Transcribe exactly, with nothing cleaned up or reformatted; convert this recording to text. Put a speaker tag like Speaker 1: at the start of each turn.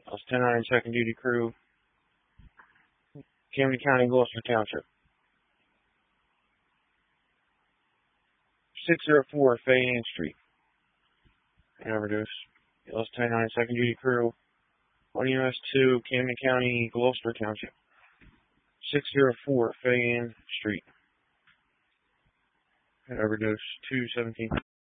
Speaker 1: Lost ten nine second duty crew, Camden County, Gloucester Township. six oh four Fay Ann Street. Overdose. Lost ten nine second duty crew, one U S two, Camden County, Gloucester Township. six oh four Fay Ann Street. Overdose two seventeen.